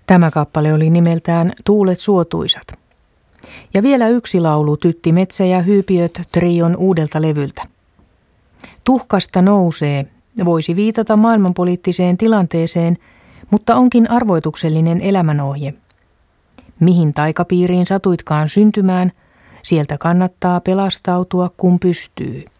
Tämä kappale oli nimeltään Tuulet suotuisat. Ja vielä yksi laulu Tytti Metsä ja Hyypiöt trion uudelta levyltä. Tuhkasta nousee voisi viitata maailmanpoliittiseen tilanteeseen, mutta onkin arvoituksellinen elämänohje. Mihin taikapiiriin satuitkaan syntymään, sieltä kannattaa pelastautua kun pystyy.